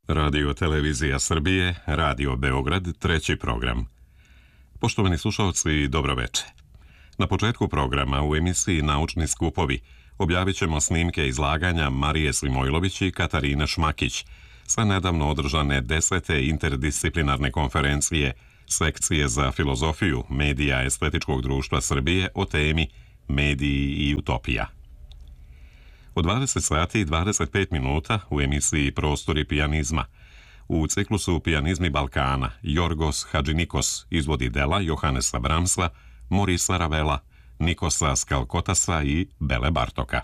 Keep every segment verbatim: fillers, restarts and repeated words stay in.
Radio Televizija Srbije, Radio Beograd, treći program. Poštovani slušalci, dobroveče. Na početku programa u emisiji Naučni skupovi objavit ćemo snimke izlaganja Marije Simojlović i Katarine Šmakić sa nedavno održane desete interdisciplinarne konferencije Sekcije za filozofiju medija Estetičkog društva Srbije o temi Mediji i utopija. U dvadeset sati i dvadeset pet minuta u emisiji Prostori pijanizma u ciklusu Pijanizmi Balkana Jorgos Hadžinikos izvodi dela Johanesa Bramsa, Morisa Ravela, Nikosa Skalkotasa i Bele Bartoka.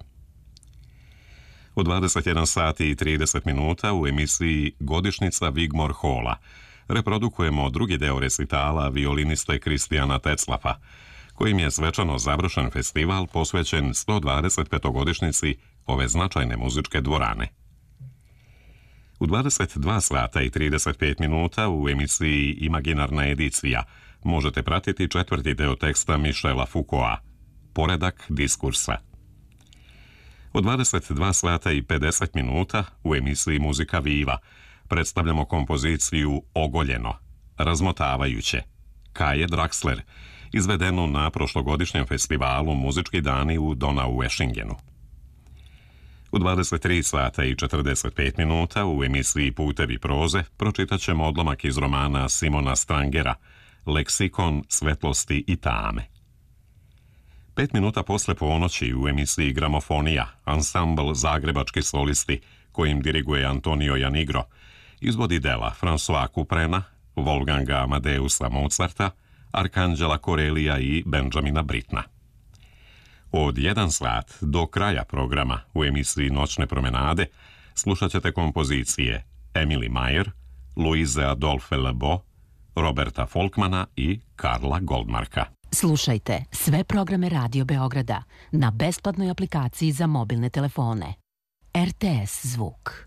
U dvadeset jedan sati i trideset minuta u emisiji Godišnjica Vigmor Hola reprodukujemo drugi deo resitala violiniste Kristijana Teclafa, kojim je svečano završen festival posvećen sto dvadeset petogodišnjici ove značajne muzičke dvorane. U dvadeset dva sata i trideset pet minuta u emisiji Imaginarna edicija možete pratiti četvrti deo teksta Michela Foucaulta, Poredak diskursa. U dvadeset dva sata i pedeset minuta u emisiji Muzika Viva predstavljamo kompoziciju Ogoljeno, razmotavajuće, Kaje Draxler, izvedenu na prošlogodišnjem festivalu Muzički dani u Donau-Eschingenu. U dvadeset tri sata i četrdeset pet minuta u emisiji Putevi proze pročitat ćemo odlomak iz romana Simona Strangera Leksikon svetlosti i tame. Pet minuta posle ponoći u emisiji Gramofonija ansambl Zagrebački solisti, kojim diriguje Antonio Janigro, izvodi dela François Couprena, Wolfganga Amadeusa Mozarta, Arkanđela Korelija i Benjamina Britna. Od jedan sat do kraja programa u emisiji Noćne promenade slušat ćete kompozicije Emily Mayer, Louise Adolphe Lebeau, Roberta Folkmana i Karla Goldmarka. Slušajte sve programe Radio Beograda na besplatnoj aplikaciji za mobilne telefone. R T S zvuk.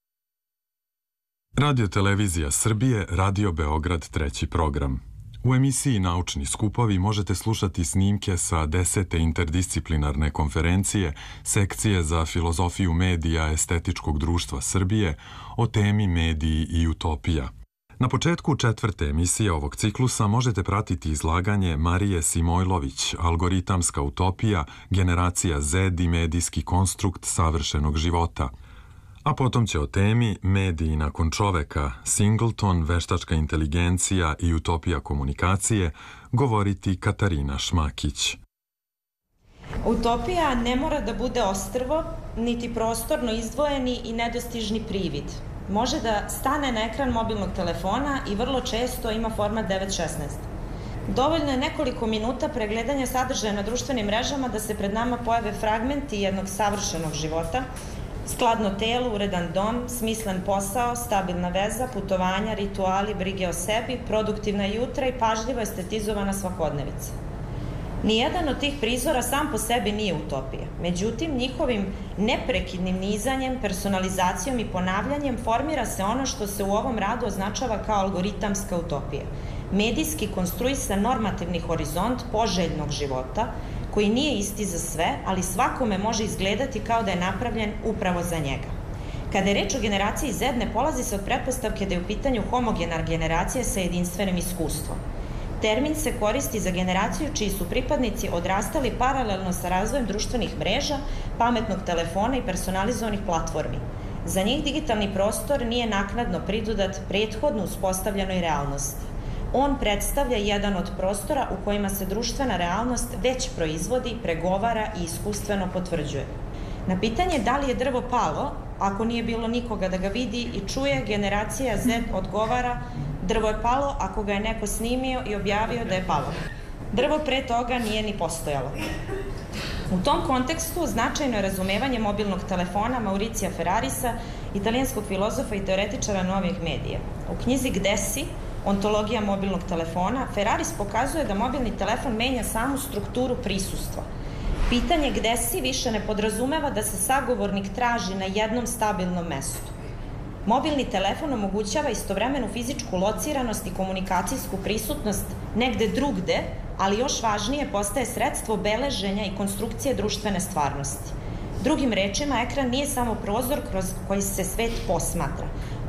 Radio Televizija Srbije, Radio Beograd, treći program. U emisiji Naučni skupovi možete slušati snimke sa desete interdisciplinarne konferencije Sekcije za filozofiju medija Estetičkog društva Srbije o temi Mediji i utopija. Na početku četvrte emisije ovog ciklusa možete pratiti izlaganje Marije Simojlović, Algoritamska utopija, generacija Z i medijski konstrukt savršenog života. A potom će o temi Mediji nakon čoveka, Singleton, veštačka inteligencija i utopija komunikacije govoriti Katarina Šmakić. Utopija ne mora da bude ostrvo, niti prostorno izdvojeni i nedostižni privid. Može da stane na ekran mobilnog telefona i vrlo često ima format devet šesnaest. Dovoljno je nekoliko minuta pregledanja sadržaja na društvenim mrežama da se pred nama pojave fragmenti jednog savršenog života, skladno telo, uredan dom, smislen posao, stabilna veza, putovanja, rituali, brige o sebi, produktivna jutra i pažljivo estetizovana svakodnevica. Nijedan od tih prizora sam po sebi nije utopija. Međutim, njihovim neprekidnim nizanjem, personalizacijom i ponavljanjem formira se ono što se u ovom radu označava kao algoritamska utopija. Medijski konstruisan normativni horizont poželjnog života, koji nije isti za sve, ali svakome može izgledati kao da je napravljen upravo za njega. Kada je reč o generaciji Z, ne polazi se od pretpostavke da je u pitanju homogena generacija sa jedinstvenim iskustvom. Termin se koristi za generaciju čiji su pripadnici odrastali paralelno sa razvojem društvenih mreža, pametnog telefona i personalizovanih platformi. Za njih digitalni prostor nije naknadno pridodat prethodno uspostavljenoj realnosti. On predstavlja jedan od prostora u kojima se društvena realnost već proizvodi, pregovara i iskustveno potvrđuje. Na pitanje da li je drvo palo, ako nije bilo nikoga da ga vidi i čuje, generacija Z odgovara: drvo je palo ako ga je neko snimio i objavio da je palo. Drvo pre toga nije ni postojalo. U tom kontekstu značajno je razumevanje mobilnog telefona Mauricija Ferrarisa, italijanskog filozofa i teoretičara novih medija. U knjizi Gde si? Ontologija mobilnog telefona, Ferraris pokazuje da mobilni telefon menja samu strukturu prisustva. Pitanje gde si više ne podrazumeva da se sagovornik traži na jednom stabilnom mestu. Mobilni telefon omogućava istovremenu fizičku lociranost i komunikacijsku prisutnost negde drugde, ali još važnije postaje sredstvo beleženja i konstrukcije društvene stvarnosti. Drugim rečima, ekran nije samo prozor kroz koji se svet posmatra.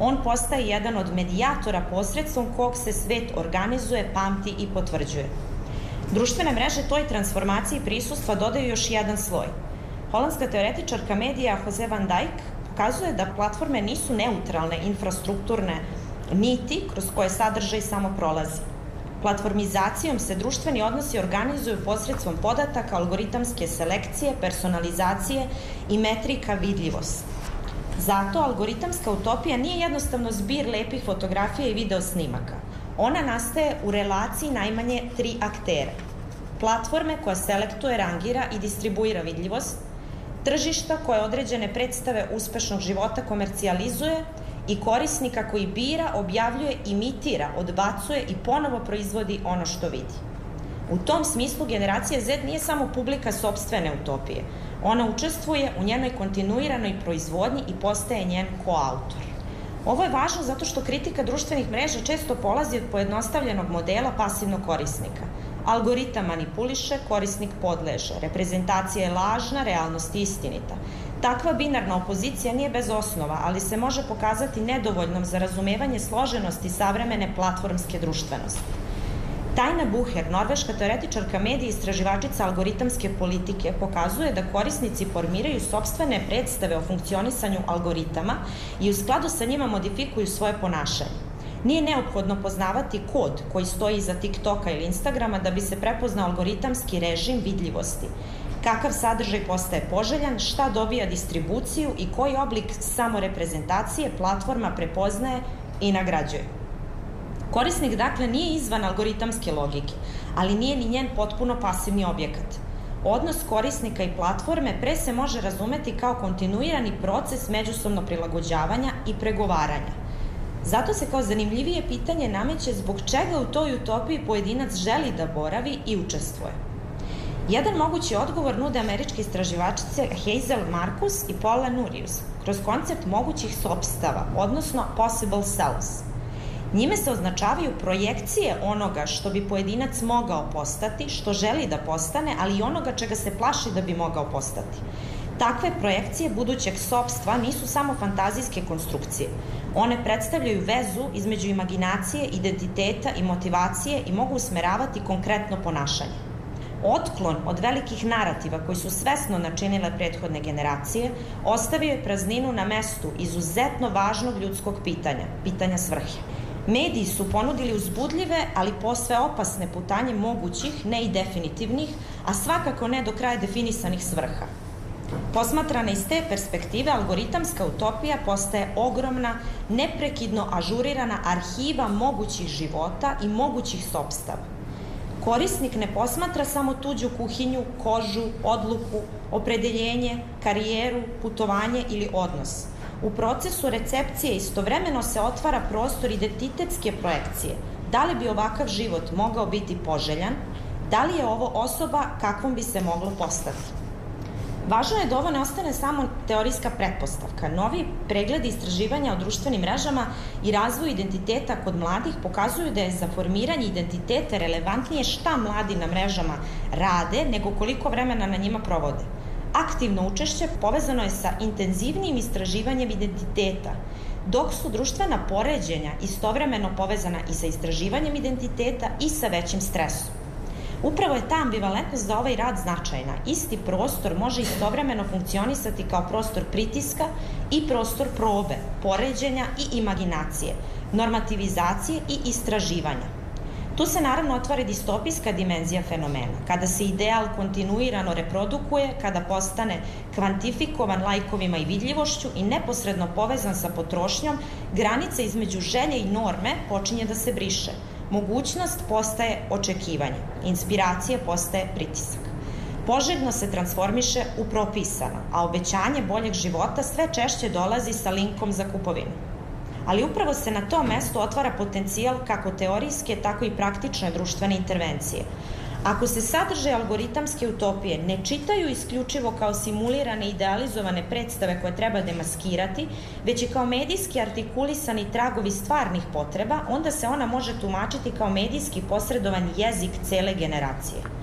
On postaje jedan od medijatora posredstvom kog se svet organizuje, pamti i potvrđuje. Društvene mreže toj transformaciji prisustva dodaju još jedan sloj. Holandska teoretičarka medija Jose van Dijk pokazuje da platforme nisu neutralne infrastrukturne niti kroz koje sadržaj samo prolazi. Platformizacijom se društveni odnosi organizuju posredstvom podataka, algoritamske selekcije, personalizacije i metrika vidljivosti. Zato algoritamska utopija nije jednostavno zbir lepih fotografija i video snimaka. Ona nastaje u relaciji najmanje tri aktera. Platforme koja selektuje, rangira i distribuira vidljivost, tržišta koje određene predstave uspešnog života komercijalizuje i korisnika koji bira, objavljuje, imitira, odbacuje i ponovo proizvodi ono što vidi. U tom smislu generacija Z nije samo publika sopstvene utopije. Ona učestvuje u njenoj kontinuiranoj proizvodnji i postaje njen koautor. Ovo je važno zato što kritika društvenih mreža često polazi od pojednostavljenog modela pasivnog korisnika. Algoritam manipuliše, korisnik podleže, reprezentacija je lažna, realnost istinita. Takva binarna opozicija nije bez osnova, ali se može pokazati nedovoljnom za razumevanje složenosti savremene platformske društvenosti. Tajna Buher, norveška teoretičarka medija i istraživačica algoritamske politike, pokazuje da korisnici formiraju sopstvene predstave o funkcionisanju algoritama i u skladu sa njima modifikuju svoje ponašanje. Nije neophodno poznavati kod koji stoji iza TikToka ili Instagrama da bi se prepoznao algoritamski režim vidljivosti. Kakav sadržaj postaje poželjan, šta dobija distribuciju i koji oblik samoreprezentacije platforma prepoznaje i nagrađuje. Korisnik, dakle, nije izvan algoritamske logike, ali nije ni njen potpuno pasivni objekat. Odnos korisnika i platforme pre se može razumeti kao kontinuirani proces međusobno prilagođavanja i pregovaranja. Zato se kao zanimljivije pitanje nameće zbog čega u toj utopiji pojedinac želi da boravi i učestvuje. Jedan mogući odgovor nude američke istraživačice Hazel Marcus i Paula Nurius kroz koncept mogućih sopstava, odnosno possible selves. Njime se označavaju projekcije onoga što bi pojedinac mogao postati, što želi da postane, ali i onoga čega se plaši da bi mogao postati. Takve projekcije budućeg sopstva nisu samo fantazijske konstrukcije. One predstavljaju vezu između imaginacije, identiteta i motivacije i mogu usmeravati konkretno ponašanje. Otklon od velikih narativa koji su svesno načinile prethodne generacije ostavio je prazninu na mestu izuzetno važnog ljudskog pitanja, pitanja svrhe. Mediji su ponudili uzbudljive, ali posve opasne putanje mogućih, ne i definitivnih, a svakako ne do kraja definisanih svrha. Posmatrana iz te perspektive, algoritamska utopija postaje ogromna, neprekidno ažurirana arhiva mogućih života i mogućih sopstava. Korisnik ne posmatra samo tuđu kuhinju, kožu, odluku, opredeljenje, karijeru, putovanje ili odnos. U procesu recepcije istovremeno se otvara prostor identitetske projekcije. Da li bi ovakav život mogao biti poželjan? Da li je ovo osoba kakvom bi se moglo postati? Važno je da ovo ne ostane samo teorijska pretpostavka. Novi pregledi istraživanja o društvenim mrežama i razvoju identiteta kod mladih pokazuju da je za formiranje identiteta relevantnije šta mladi na mrežama rade, nego koliko vremena na njima provode. Aktivno učešće povezano je sa intenzivnijim istraživanjem identiteta, dok su društvena poređenja istovremeno povezana i sa istraživanjem identiteta i sa većim stresom. Upravo je ta ambivalentnost za ovaj rad značajna. Isti prostor može istovremeno funkcionisati kao prostor pritiska i prostor probe, poređenja i imaginacije, normativizacije i istraživanja. Tu se naravno otvara distopijska dimenzija fenomena, kada se ideal kontinuirano reprodukuje, kada postane kvantifikovan lajkovima i vidljivošću i neposredno povezan sa potrošnjom, granica između želje i norme počinje da se briše. Mogućnost postaje očekivanje, inspiracija postaje pritisak. Poželjno se transformiše u propisano, a obećanje boljeg života sve češće dolazi sa linkom za kupovinu. Ali upravo se na tom mestu otvara potencijal kako teorijske, tako i praktične društvene intervencije. Ako se sadržaj algoritamske utopije ne čitaju isključivo kao simulirane idealizovane predstave koje treba demaskirati, već i kao medijski artikulisani tragovi stvarnih potreba, onda se ona može tumačiti kao medijski posredovan jezik cele generacije.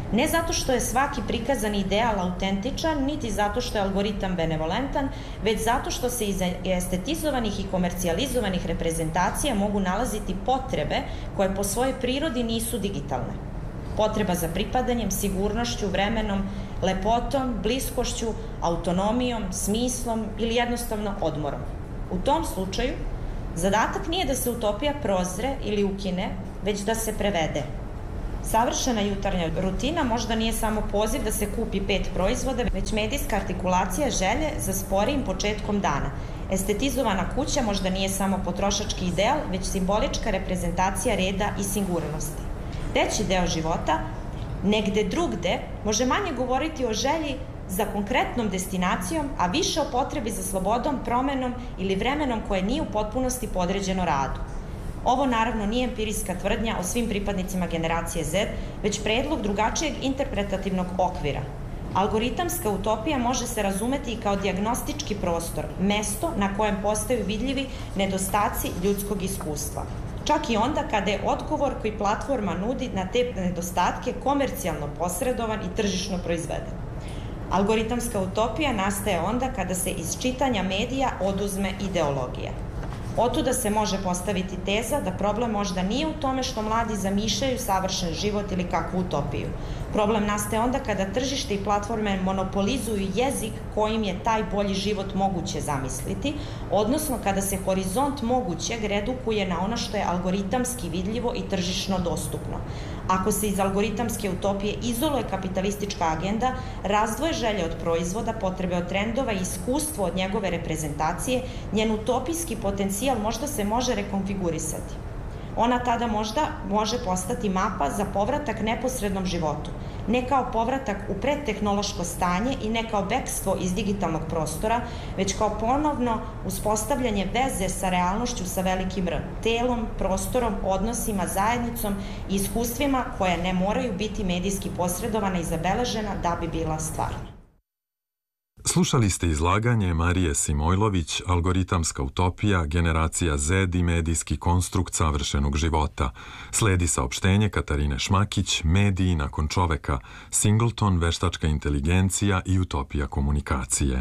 Ne zato što je svaki prikazani ideal autentičan, niti zato što je algoritam benevolentan, već zato što se iza estetizovanih i komercijalizovanih reprezentacija mogu nalaziti potrebe koje po svojoj prirodi nisu digitalne. Potreba za pripadanjem, sigurnošću, vremenom, lepotom, bliskošću, autonomijom, smislom ili jednostavno odmorom. U tom slučaju, zadatak nije da se utopija prozre ili ukine, već da se prevede. Savršena jutarnja rutina možda nije samo poziv da se kupi pet proizvoda, već medijska artikulacija želje za sporijim početkom dana. Estetizovana kuća možda nije samo potrošački ideal, već simbolička reprezentacija reda i sigurnosti. Treći deo života, negde drugde, može manje govoriti o želji za konkretnom destinacijom, a više o potrebi za slobodom, promenom ili vremenom koje nije u potpunosti podređeno radu. Ovo naravno nije empirijska tvrdnja o svim pripadnicima generacije Z, već predlog drugačijeg interpretativnog okvira. Algoritamska utopija može se razumeti i kao dijagnostički prostor, mesto na kojem postaju vidljivi nedostaci ljudskog iskustva. Čak i onda kada je odgovor koji platforma nudi na te nedostatke komercijalno posredovan i tržišno proizveden. Algoritamska utopija nastaje onda kada se iz čitanja medija oduzme ideologija. Otuda se može postaviti teza da problem možda nije u tome što mladi zamišljaju savršen život ili kakvu utopiju. Problem nastaje onda kada tržište i platforme monopolizuju jezik kojim je taj bolji život moguće zamisliti, odnosno kada se horizont mogućeg redukuje na ono što je algoritamski vidljivo i tržišno dostupno. Ako se iz algoritamske utopije izoluje kapitalistička agenda, razdvoje želje od proizvoda, potrebe od trendova i iskustvo od njegove reprezentacije, njen utopijski potencijal možda se može rekonfigurisati. Ona tada možda može postati mapa za povratak neposrednom životu, ne kao povratak u predtehnološko stanje i ne kao bekstvo iz digitalnog prostora, već kao ponovno uspostavljanje veze sa realnošću sa velikim R, telom, prostorom, odnosima, zajednicom i iskustvima koja ne moraju biti medijski posredovana i zabeležena da bi bila stvarna. Slušali ste izlaganje Marije Simojlović, Algoritamska utopija, generacija Z i medijski konstrukt savršenog života. Sledi saopštenje Katarine Šmakić, mediji nakon čoveka, Singleton, veštačka inteligencija i utopija komunikacije.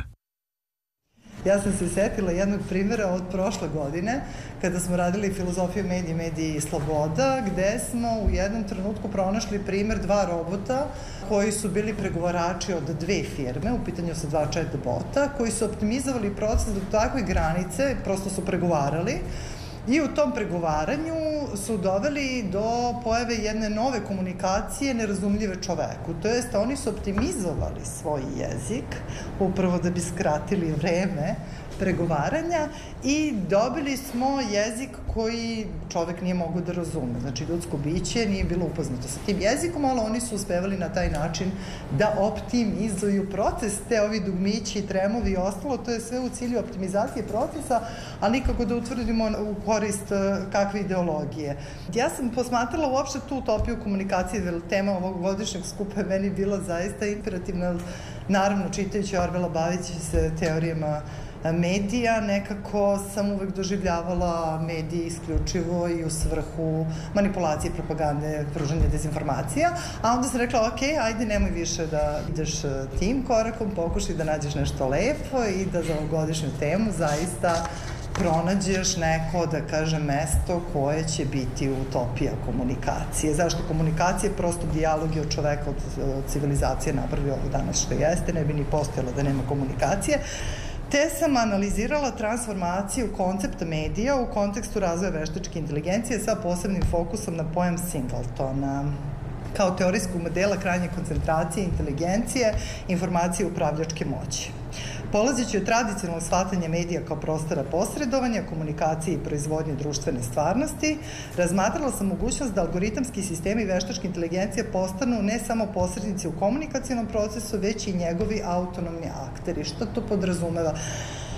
Ja sam se setila jednog primjera od prošle godine, kada smo radili filozofiju medije, medije i sloboda, gde smo u jednom trenutku pronašli primjer dva robota koji su bili pregovarači od dve firme, u pitanju su dva chatbota, koji su optimizovali proces do takve granice, prosto su pregovarali, i u tom pregovaranju su doveli do pojave jedne nove komunikacije nerazumljive čoveku. To jest, oni su optimizovali svoj jezik, upravo da bi skratili vreme pregovaranja i dobili smo jezik koji čovek nije mogao da razume. Znači, ljudsko biće nije bilo upoznato sa tim jezikom, ali oni su uspevali na taj način da optimizuju proces, te ovi dugmići, tremovi i ostalo, to je sve u cilju optimizacije procesa, ali nikako da utvrdimo u korist kakve ideologije. Ja sam posmatrala uopšte tu utopiju komunikacije, jer tema ovog godišnjeg skupa je meni bila zaista imperativna. Naravno, čitajući Orvela, bavići se teorijama medija, nekako sam uvek doživljavala medije isključivo i u svrhu manipulacije, propagande, pružanja dezinformacija, a onda sam rekla, ok, ajde, nemoj više da ideš tim korakom, pokušaj da nađeš nešto lepo i da za ovogodišnju temu zaista pronađeš neko, da kažem, mesto koje će biti utopija komunikacije. Zašto komunikacije? Prosto dijalog je od čoveka, od civilizacije napravio ovo danas što jeste, ne bi ni postojalo da nema komunikacije. Te sam analizirala transformaciju koncepta medija u kontekstu razvoja veštačke inteligencije sa posebnim fokusom na pojam Singletona kao teorijskog modela krajnje koncentracije, inteligencije, informacije upravljačke moći. Polazeći od tradicionalnog shvatanja medija kao prostora posredovanja, komunikacije i proizvodnje društvene stvarnosti, razmatrala sam mogućnost da algoritamski sistemi i veštačke inteligencije postanu ne samo posrednici u komunikacionom procesu, već i njegovi autonomni akteri. Što to podrazumeva?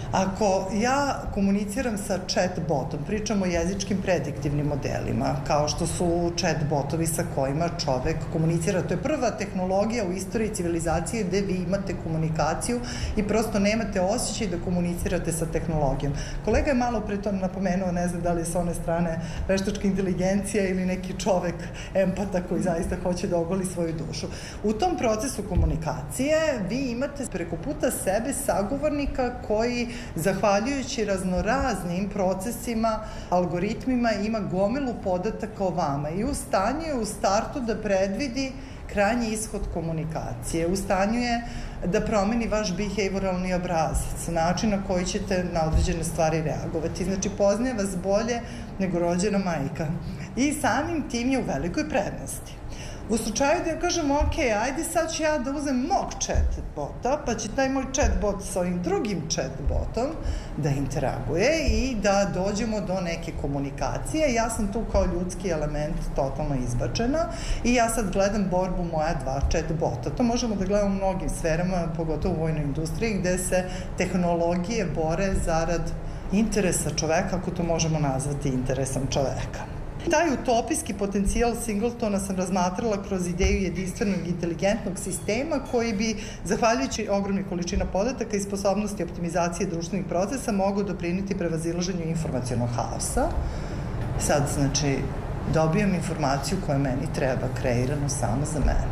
Ako ja komuniciram sa chat botom, pričamo o jezičkim prediktivnim modelima, kao što su chat botovi sa kojima čovek komunicira. To je prva tehnologija u istoriji civilizacije gde vi imate komunikaciju i prosto nemate osjećaj da komunicirate sa tehnologijom. Kolega je malo pre to napomenuo, ne znam da li je sa one strane veštačka inteligencija ili neki čovek empata koji zaista hoće da ogoli svoju dušu. U tom procesu komunikacije vi imate preko puta sebe sagovornika koji, zahvaljujući raznoraznim procesima, algoritmima, ima gomilu podataka o vama i u stanju je u startu da predvidi krajnji ishod komunikacije. U stanju je da promeni vaš behavioralni obrazac, način na koji ćete na određene stvari reagovati. Znači, poznaje vas bolje nego rođena majka. I samim tim je u velikoj prednosti. U slučaju da ja kažem, ok, ajde sad ću ja da uzem mog chatbota, pa će taj moj chatbot sa ovim drugim chatbotom da interaguje i da dođemo do neke komunikacije. Ja sam tu kao ljudski element totalno izbačena i ja sad gledam borbu moja dva chatbota. To možemo da gledamo u mnogim sferama, pogotovo u vojnoj industriji, gde se tehnologije bore zarad interesa čoveka, ako to možemo nazvati interesom čoveka. Taj utopijski potencijal Singletona sam razmatrala kroz ideju jedinstvenog inteligentnog sistema koji bi, zahvaljujući ogromnih količina podataka i sposobnosti optimizacije društvenih procesa, mogao doprineti prevazilaženju informacionog haosa. Sad, znači, dobijam informaciju koja meni treba, kreirano samo za mene,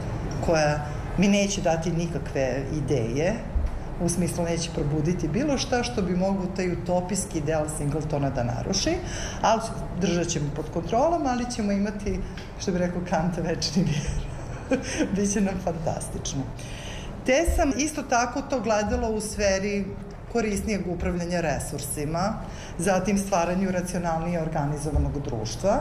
koja mi neće dati nikakve ideje, u smislu neće probuditi bilo šta što bi mogu taj utopijski ideal Singletona da naruši, ali držat ćemo pod kontrolom, ali ćemo imati, što bi rekao Kant, večni mir. Biće nam fantastično. Te sam isto tako to gledala u sferi korisnijeg upravljanja resursima, zatim stvaranju racionalnije organizovanog društva.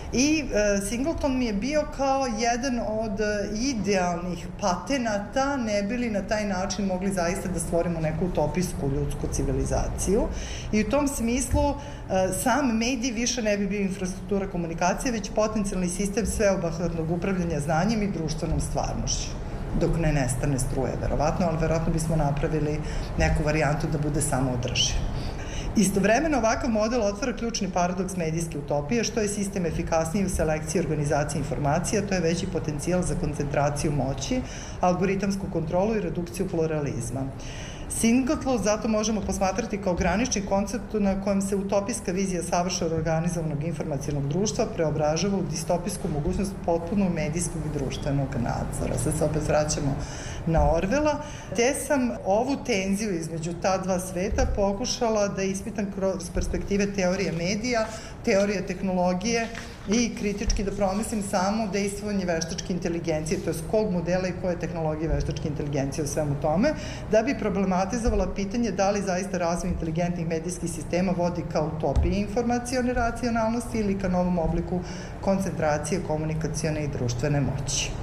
I e, Singleton mi je bio kao jedan od idealnih patenata, ne bi li na taj način mogli zaista da stvorimo neku utopijsku ljudsku civilizaciju. I u tom smislu e, sam medij više ne bi bio infrastruktura komunikacije, već potencijalni sistem sveobuhvatnog upravljanja znanjem i društvenom stvarnošću. Dok ne nestane struje, verovatno, ali verovatno bismo napravili neku varijantu da bude samo održiv. Istovremeno, ovakav model otvara ključni paradoks medijske utopije, što je sistem efikasniji u selekciji i organizaciji informacija, to je veći potencijal za koncentraciju moći, algoritamsku kontrolu i redukciju pluralizma. Singleton zato možemo posmatrati kao granični koncept na kojem se utopijska vizija savršeno organizovanog informacionog društva preobražava u distopijsku mogućnost potpunog medijskog i društvenog nadzora. Sad se opet vraćamo na Orwella, te sam ovu tenziju između ta dva sveta pokušala da ispitam kroz perspektive teorije medija, teorije tehnologije i kritički da promislim samo dejstvovanje veštačke inteligencije, to je kog modela i koje tehnologije veštačke inteligencije u svemu tome, da bi problematizovala pitanje da li zaista razvoj inteligentnih medijskih sistema vodi ka utopiji informacione racionalnosti ili ka novom obliku koncentracije komunikacione i društvene moći.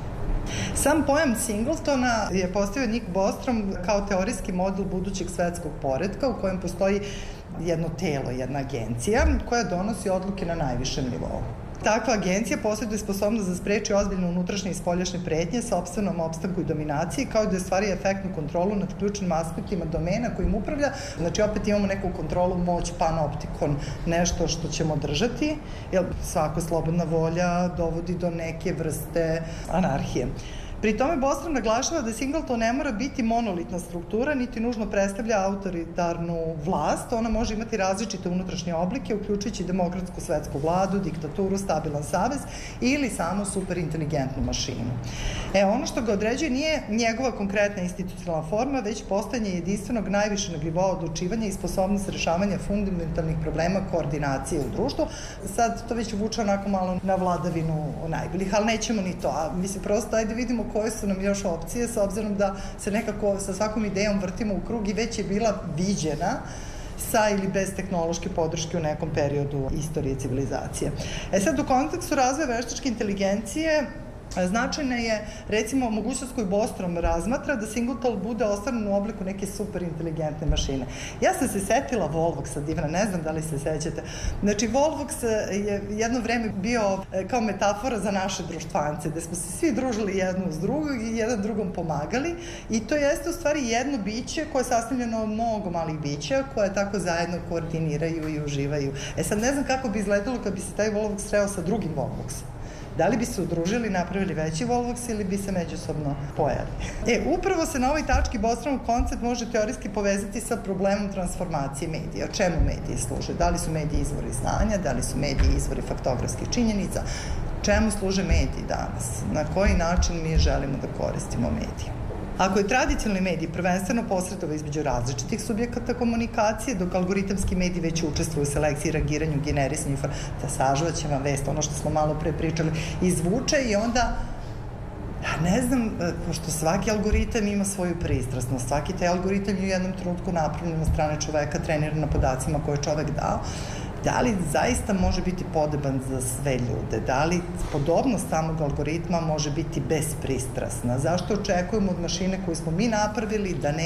Sam pojam Singletona je postavio Nick Bostrom kao teorijski model budućeg svetskog poretka u kojem postoji jedno telo, jedna agencija koja donosi odluke na najvišem nivou. Takva agencija posjeduje sposobnost da spreči ozbiljne unutrašnje i spoljašnje pretnje, sopstvenom opstanku i dominaciji, kao i da stvari efektnu kontrolu nad ključnim aspektima domena kojim upravlja. Znači, opet imamo neku kontrolu, moć, panoptikon, nešto što ćemo držati, jer svaka slobodna volja dovodi do neke vrste anarhije. Pri tome Bostrom naglašava da Singleton ne mora biti monolitna struktura, niti nužno predstavlja autoritarnu vlast. Ona može imati različite unutrašnje oblike, uključujući demokratsku svetsku vladu, diktaturu, stabilan savez ili samo superinteligentnu mašinu. E, ono što ga određuje nije njegova konkretna institucionalna forma, već postojanje jedinstvenog najvišeg nivoa odlučivanja i sposobnost rešavanja fundamentalnih problema koordinacije u društvu. Sad to već vuče onako malo na vladavinu najboljih, ali nećemo ni to. A mislim, prosto ajde vidimo koje su nam još opcije, s obzirom da se nekako sa svakom idejom vrtimo u krug i već je bila viđena sa ili bez tehnološke podrške u nekom periodu istorije civilizacije. E sad, u kontekstu razvoja veštačke inteligencije, Značajna je, recimo, mogućnost koju Bostrom razmatra da Singleton bude ostvaren u obliku neke super inteligentne mašine. Ja sam se setila Volvoxa, divna, ne znam da li se sećate. Znači, Volvox je jedno vreme bio kao metafora za naše društvance, gde smo se svi družili jedno uz drugog i jedan drugom pomagali i to jeste u stvari jedno biće koje je sastavljeno od mnogo malih bića koje tako zajedno koordiniraju i uživaju. E sad, ne znam kako bi izgledalo kad bi se taj Volvox sreo sa drugim Volvoxom. Da li bi se udružili, napravili veći Volvox ili bi se međusobno pojeli? E, upravo se na ovoj tački Bostromov koncept može teorijski povezati sa problemom transformacije medija. O čemu mediji služe? Da li su mediji izvori znanja, da li su mediji izvori faktografskih činjenica? Čemu služe mediji danas? Na koji način mi želimo da koristimo medije? Ako je tradicionalni medij prvenstveno posredovao između različitih subjekata komunikacije, dok algoritamski mediji već učestvuju u selekciji, rangiranju, generisanju informacija, da sažvaće vam vest, ono što smo malo pre pričali, izvuče i onda, ne znam, pošto svaki algoritam ima svoju pristrasnost, svaki taj algoritam je u jednom trenutku napravljen od strane čoveka, treniran na podacima koje je čovek dao, da li zaista može biti podoban za sve ljude? Da li podobnost samog algoritma može biti bespristrasna? Zašto očekujemo od mašine koju smo mi napravili da ne